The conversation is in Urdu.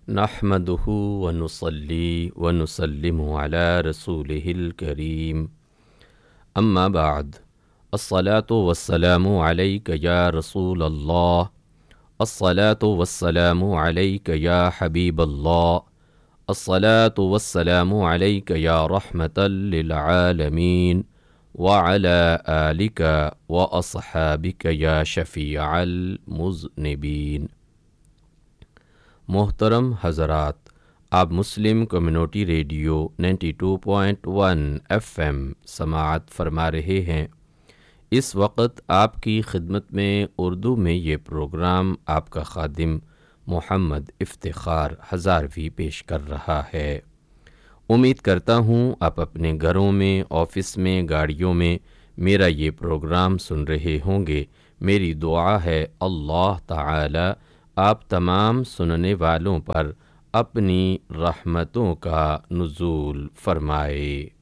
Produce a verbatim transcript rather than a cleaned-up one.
نحمده ونصلي ونسلم على رسوله الكريم أما بعد الصلاة والسلام عليك يا رسول الله الصلاة والسلام عليك يا حبيب الله الصلاة والسلام عليك يا رحمة للعالمين وعلى آلك وأصحابك يا شفيع المذنبين۔ محترم حضرات، آپ مسلم community radio ninety two point one F M سماعت فرما رہے ہیں۔ اس وقت آپ کی خدمت میں اردو میں یہ پروگرام آپ کا خادم محمد افتخار ہزاروی پیش کر رہا ہے۔ امید کرتا ہوں آپ اپنے گھروں میں، آفس میں، گاڑیوں میں میرا یہ پروگرام سن رہے ہوں گے۔ میری دعا ہے اللہ تعالی آپ تمام سننے والوں پر اپنی رحمتوں کا نزول فرمائے۔